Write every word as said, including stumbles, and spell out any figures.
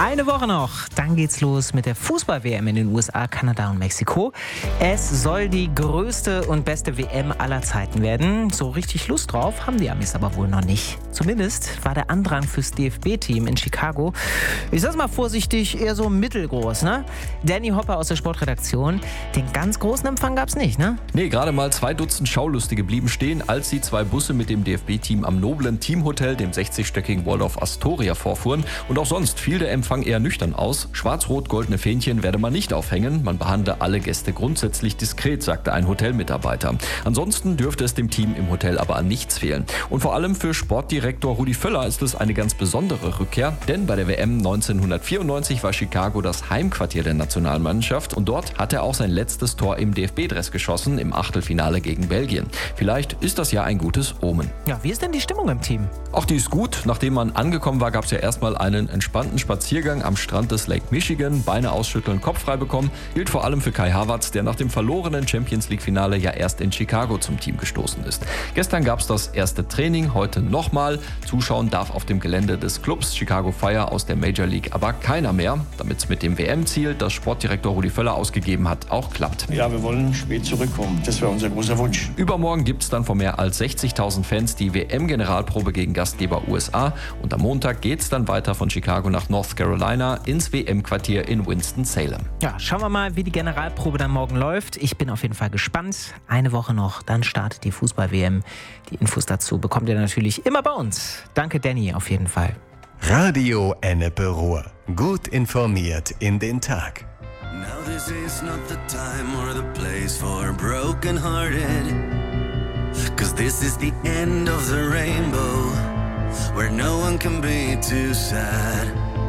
Eine Woche noch, dann geht's los mit der Fußball-W M in den U S A, Kanada und Mexiko. Es soll die größte und beste W M aller Zeiten werden. So richtig Lust drauf haben die Amis aber wohl noch nicht. Zumindest war der Andrang fürs D F B-Team in Chicago, ich sag's mal vorsichtig, eher so mittelgroß, ne? Danny Hopper aus der Sportredaktion, den ganz großen Empfang gab's nicht, ne? Nee, gerade mal zwei Dutzend Schaulustige blieben stehen, als die zwei Busse mit dem D F B-Team am noblen Teamhotel, dem sechzigstöckigen Waldorf Astoria, vorfuhren. Und auch sonst fiel der Empfang eher nüchtern aus. Schwarz-rot-goldene Fähnchen werde man nicht aufhängen. Man behandle alle Gäste grundsätzlich diskret, sagte ein Hotelmitarbeiter. Ansonsten dürfte es dem Team im Hotel aber an nichts fehlen. Und vor allem für Sportdirektor Rudi Völler ist es eine ganz besondere Rückkehr, denn bei der W M neunzehnhundertvierundneunzig war Chicago das Heimquartier der Nationalmannschaft und dort hat er auch sein letztes Tor im D F B-Dress geschossen, im Achtelfinale gegen Belgien. Vielleicht ist das ja ein gutes Omen. Ja, wie ist denn die Stimmung im Team? Auch die ist gut. Nachdem man angekommen war, gab es ja erstmal einen entspannten Spaziergang am Strand des Lake Michigan. Beine ausschütteln, Kopf frei bekommen. Gilt vor allem für Kai Havertz, der nach dem verlorenen Champions-League-Finale ja erst in Chicago zum Team gestoßen ist. Gestern gab es das erste Training, heute nochmal. Zuschauen darf auf dem Gelände des Clubs Chicago Fire aus der Major League aber keiner mehr, damit es mit dem W M-Ziel, das Sportdirektor Rudi Völler ausgegeben hat, auch klappt. Ja, wir wollen spät zurückkommen. Das wäre unser großer Wunsch. Übermorgen gibt es dann vor mehr als sechzigtausend Fans die W M-Generalprobe gegen Gastgeber U S A und am Montag geht es dann weiter von Chicago nach North Carolina ins W M-Quartier in Winston-Salem. Ja, schauen wir mal, wie die Generalprobe dann morgen läuft. Ich bin auf jeden Fall gespannt. Eine Woche noch, dann startet die Fußball-W M. Die Infos dazu bekommt ihr natürlich immer bei uns. Danke, Danny, auf jeden Fall. Radio Ennepe Ruhr. Gut informiert in den Tag. Now this is not the time or the place for broken-hearted, 'cause this is the end of the rainbow, where no one can be too sad.